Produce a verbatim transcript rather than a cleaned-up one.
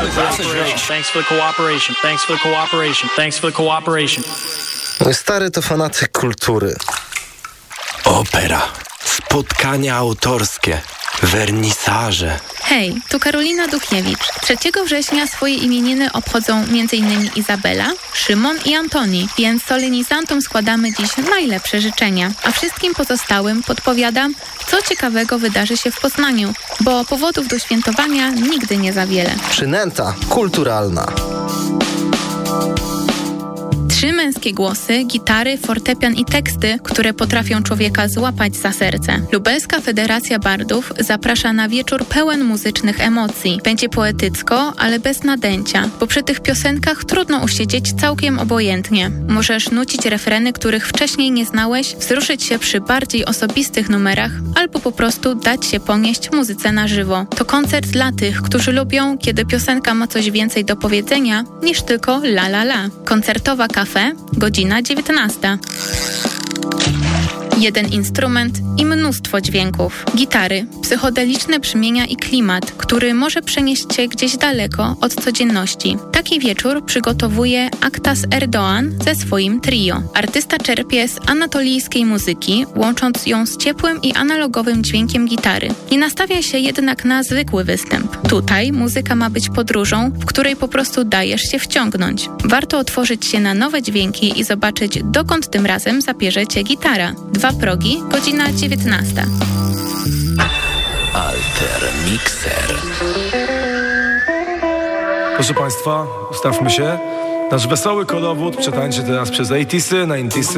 Thanks for the cooperation. Thanks for the cooperation. Thanks for the cooperation. Mój stary to fanatyk kultury. Opera, spotkania autorskie, wernisaże. Hej, tu Karolina Duchniewicz. trzeciego września swoje imieniny obchodzą m.in. Izabela, Szymon i Antoni, więc solenizantom składamy dziś najlepsze życzenia. A wszystkim pozostałym podpowiadam, co ciekawego wydarzy się w Poznaniu, bo powodów do świętowania nigdy nie za wiele. Przynęta kulturalna. Trzy męskie głosy, gitary, fortepian i teksty, które potrafią człowieka złapać za serce. Lubelska Federacja Bardów zaprasza na wieczór pełen muzycznych emocji. Będzie poetycko, ale bez nadęcia, bo przy tych piosenkach trudno usiedzieć całkiem obojętnie. Możesz nucić refreny, których wcześniej nie znałeś, wzruszyć się przy bardziej osobistych numerach, albo po prostu dać się ponieść muzyce na żywo. To koncert dla tych, którzy lubią, kiedy piosenka ma coś więcej do powiedzenia niż tylko la la la. Koncertowa kafe, godzina dziewiętnasta. Jeden instrument i mnóstwo dźwięków. Gitary, psychodeliczne brzmienia i klimat, który może przenieść cię gdzieś daleko od codzienności. Taki wieczór przygotowuje Aktas Erdoğan ze swoim trio. Artysta czerpie z anatolijskiej muzyki, łącząc ją z ciepłym i analogowym dźwiękiem gitary. Nie nastawia się jednak na zwykły występ. Tutaj muzyka ma być podróżą, w której po prostu dajesz się wciągnąć. Warto otworzyć się na nowe dźwięki i zobaczyć, dokąd tym razem zabierze cię gitara. Dwa progi, godzina dziewiętnasta. Alter Mixer. Proszę Państwa, ustawmy się. Nasz wesoły kolowód przetańczy teraz przez osiemdziesiąte, dziewięćdziesiąte